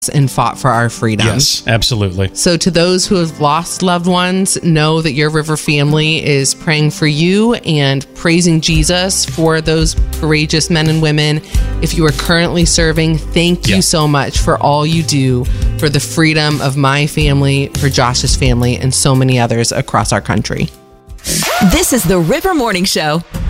and fought for our freedom. Yes, absolutely. So to those who have lost loved ones, know that your River family is praying for you and praising Jesus for those courageous men and women. If you are currently serving, thank you so much for all you do for the freedom of my family, for Josh's family, and so many others across our country. This is the River Morning Show.